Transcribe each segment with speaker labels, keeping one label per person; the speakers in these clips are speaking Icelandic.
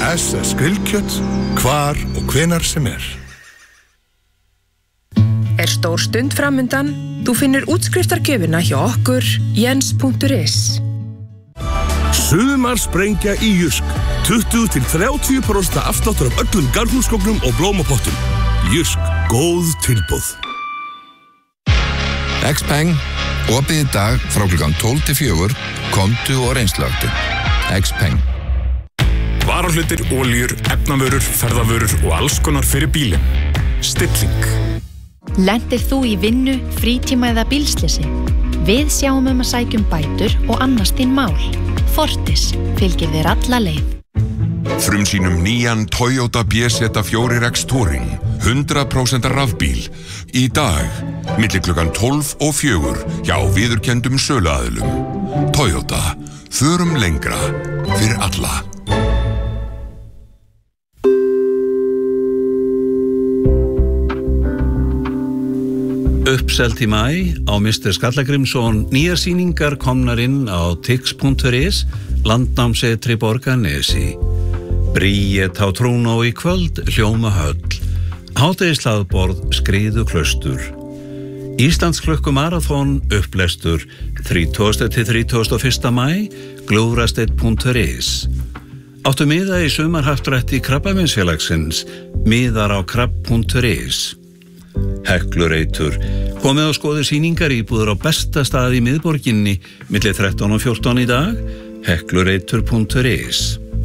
Speaker 1: SS grillkjöt, hvar og hvenar sem
Speaker 2: Stór stund framundan? Þú finnur útskriftargjöfina hjá okkur, Jens.is.
Speaker 1: Sumarsprengja í Jysk. 20-30% afsláttur af öllum garðhúsgögnum og blómapottum. Jysk, góð tilboð.
Speaker 3: Xpeng, opið í dag frá klukkan 12 til 4, komdu og reynslagdu. Xpeng.
Speaker 4: Varahlutir, olíur, efnavörur, ferðavörur og alls konar fyrir bílinn. Stilling.
Speaker 5: Lendir þú í vinnu, frítíma eða bílsleysi? Við sjáum að sækjum bætur og annast þín mál. Fortis fylgir þér alla leið.
Speaker 6: Frumsýnum nýjan Toyota BZ4X Touring, 100% rafbíl. Í dag, milli klukkan 12 og 4, hjá viðurkenndum söluaðilum. Toyota, förum lengra, fyrir alla.
Speaker 7: Uppselt í maí á Mr. Skallagrimsson, nýjar sýningar komnar inn á tix.is, landnámsetri Borgarnesi. Bríet á Trúnó í kvöld, Hljómahöll. Hádegishlaðborð, Skriðuklaustur. Íslandsklukkumarathon, upplestur, 30. til 31. maí, glúrasteinn.is. Áttu miða í sumarhappdrætti Krabbameinsfélagsins, miðar á krabb.is. Heklureitur, komið á skoðu sýningar íbúður á besta staði í miðborginni milli 13 og 14 í dag, heklureitur.is.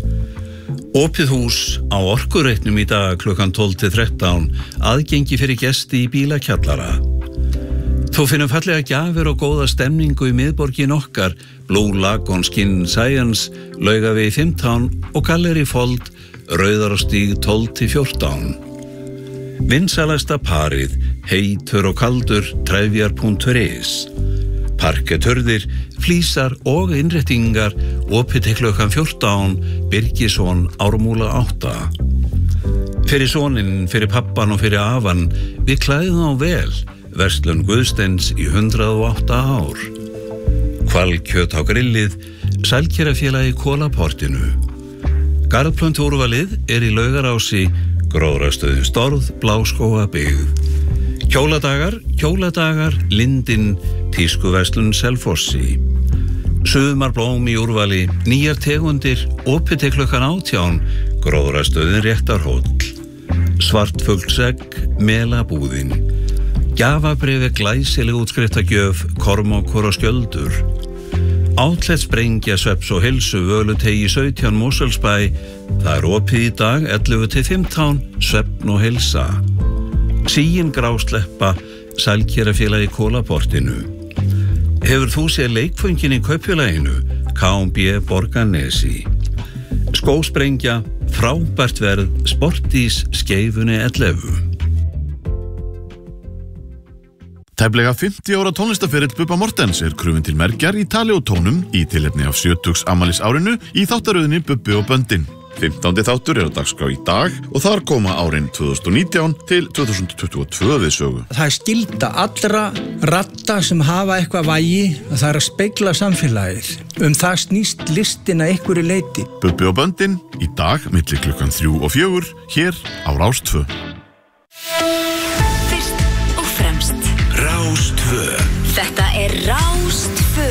Speaker 7: Opið hús á Orkureitnum í dag klukkan 12 til 13, aðgengi fyrir gesti í bílakjallara. Þú finnum fallega gjafir og góða stemningu í miðborgin okkar, Blue Lagoon Skin Science, Laugavegi 15 og Gallerí Fold, Rauðarárstíg 12 til 14. Vinsalasta parið, heitur og kaldur, trefjar.is. Parketörðir, flísar og innréttingar, opið til klukkan 14, Birgisson, Ármúla 8. Fyrir soninn, fyrir pappan og fyrir afan, við klæðum á vel, verslun Guðsteins í 108 ár. Hvalkjöt á grillið, Sælkerafélagi Kólaportinu. Garðplöntúrvalið í Laugarási, Gróðrastöðin Storð, Bláskóga byggð. Kjóladagar, Lindin, Tískuverslun Selfossi. Sumarblóm í úrvali, nýjar tegundir, opið til klukkan 18, Gróðrastöðin Réttarhóll. Svartfuglsegg, Melabúðin. Gjafabréfi glæsileg útskriftargjöf, Kormákur og Skjöldur. Átletsprengja Svepps og Heilsu Völutegi 17 Mosfellsbæ. Það opið í dag 11 til 15, Svefn og Heilsa. Síin grásleppa, Sælkerafélagi Kólaportinu. Hefur þú séð leikföngin í kaupfélaginu, KMB Borgarnesi. Skósprengja, frábært verð, Sportís, Skeifunni 11.
Speaker 8: Tæplega 50 ára tónlistaferill Bubba Mortens krufinn til mergjar í tali og tónum í tilefni af 70 afmælis árinu í þáttaröðinni Bubbi og böndin. 15. þáttur á dagskrá í dag og þar koma árin 2019 til 2022 við sögu.
Speaker 9: Það skylda allra radda sem hafa eitthvað vægi að það að spegla samfélagið. Það snýst listin að einhverju leyti.
Speaker 8: Bubbi og böndin í dag milli klukkan 3 og 4 hér á Rás 2.
Speaker 10: Rás 2. Þetta Rás 2.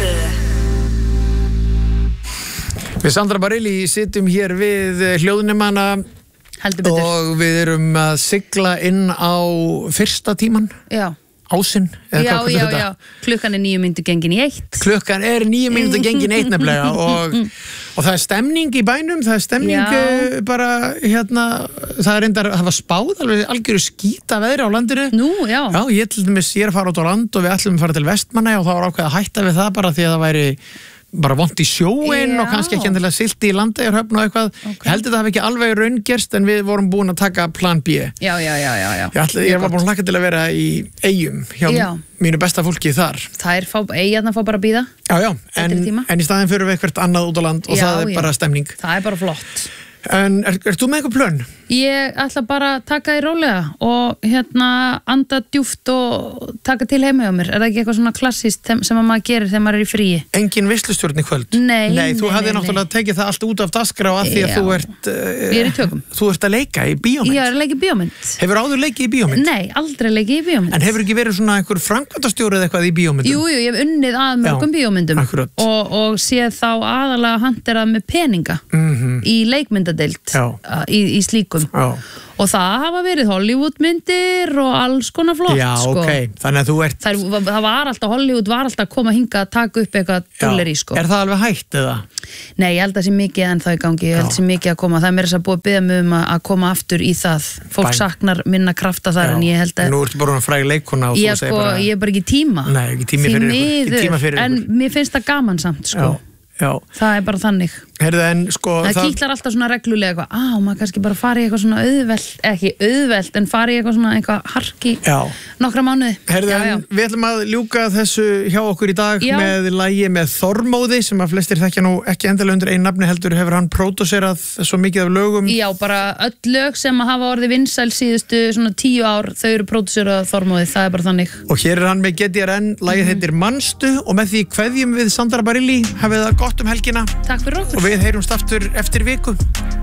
Speaker 11: Við Sandra Bareilly sitjum hér við hljóðnemana og við erum að sigla inn á fyrsta tíman.
Speaker 12: Já.
Speaker 11: Ásinn.
Speaker 12: Já. Klukkan 9 mínútur gengin í 1.
Speaker 11: Klukkan 9 mínútur gengin í 1 nefnilega og það stemning í bænum, það stemning bara það reyndar að hafa spáð alveg algjöru skíta veðri á landinu.
Speaker 12: Nú, já.
Speaker 11: Já, ég er að fara út á land og við ætlum að fara til Vestmannaeyja og þá var ákveðið að hætta við það bara því að það væri bara vont í sjóinn og kannski ekki endilega silti í Landeyjahöfn og eitthvað. Ég held að það hafi ekki alveg raungerst en við vorum búin að taka plan B.
Speaker 12: Já.
Speaker 11: Ég var búin að hlakka til að vera í Eyjum hjá mínu besta fólki þar.
Speaker 12: Eyjarnar fá bara að bíða.
Speaker 11: Já, en í staðinn fyrir við eitthvað annað út á land og það er bara stemning.
Speaker 12: Það er bara flott.
Speaker 11: En ert þú með eitthvað plön?
Speaker 12: Ég ætla bara að taka því rólega og anda djúpt og taka til heima hjá mér. Er það ekki eitthvað svona klassíst sem að maður gerir þegar maður er í fríi? Engin veislustjórn í kvöld? Nei,
Speaker 11: þú hafði náttúrulega tekið það allt út af dagskrá af því að þú ert...
Speaker 12: Ég er í tökum.
Speaker 11: Þú ert að leika í bíómynd?
Speaker 12: Ég er að leika í bíómynd.
Speaker 11: Hefur áður leikið í bíómynd?
Speaker 12: Nei, aldrei leikið í bíómynd.
Speaker 11: En hefur ekki verið svona einhver framkvæmdastjóri eða eitthvað í bíómyndum?
Speaker 12: Jú, ég hef unnið að mörgum bíómyndum og séð þá aðalega hanterað með peninga í leikmyndadeild í slíkum. Og það hafa verið Hollywoodmyndir og alls konar flott.
Speaker 11: Já, ok, þannig að þú ert...
Speaker 12: Það var alltaf, Hollywood var alltaf að koma hingað að taka upp eitthvað dúlleri,
Speaker 11: Er það alveg hægt eða?
Speaker 12: Nei, ég held að það sé mikið en það í gangi, ég held að það sé mikið að koma. Það er meira þess að búið að biðja mig að koma aftur í það. Fólk saknar minna krafta þar en ég held að...
Speaker 11: Nú ertu bara fræg leikona og þú segir bara...
Speaker 12: Ég er bara ekki tíma.
Speaker 11: Nei, ekki tíma fyrir ykkur.
Speaker 12: En mér finnst það gaman samt,
Speaker 11: Já.
Speaker 12: Það er bara þannig.
Speaker 11: Heyrðu, en sko...
Speaker 12: Það kýtlar alltaf svona reglulega eitthvað, maður kannski bara fari í eitthvað svona auðvelt, en fari í eitthvað harki nokkra mánuði.
Speaker 11: Heyrðu, en við ætlum að ljúka þessu hjá okkur í dag með lagi með Þormóði sem að flestir þekkja nú ekki endilega undir einu nafni heldur hefur hann pródúserað svo mikið af lögum.
Speaker 12: Já, bara öll lög sem að hafa orðið vinsæl síðustu svona 10 ár, þau eru pródúserað Þormóði, það er bara þannig.
Speaker 11: Og hér er hann með GTRN, lagið heitir Manstu og með því kveðjum við Sandra Barilli, hafið það gott um helgina.
Speaker 12: Takk fyrir okkur.
Speaker 11: Og við heyrumst aftur eftir viku.